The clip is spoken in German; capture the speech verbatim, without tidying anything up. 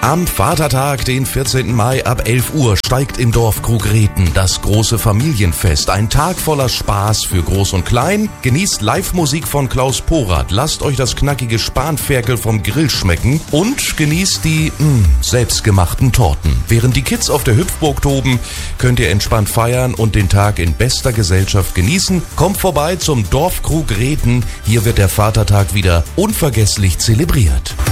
Am Vatertag, den vierzehnten Mai ab elf Uhr, steigt im Dorfkrug Rethen das große Familienfest. Ein Tag voller Spaß für Groß und Klein. Genießt Live-Musik von Klaus Porath. Lasst euch das knackige Spanferkel vom Grill schmecken und genießt die mh, selbstgemachten Torten. Während die Kids auf der Hüpfburg toben, könnt ihr entspannt feiern und den Tag in bester Gesellschaft genießen. Kommt vorbei zum Dorfkrug Rethen. Hier wird der Vatertag wieder unvergesslich zelebriert.